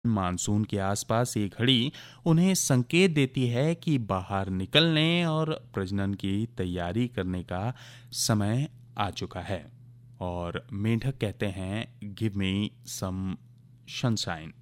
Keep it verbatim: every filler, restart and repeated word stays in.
Monsoon के आसपास ये घड़ी उन्हें संकेत देती है कि बाहर निकलने और प्रजनन की तैयारी करने का समय आ चुका है। और मेंढक कहते हैं, गिव मी सम सनशाइन।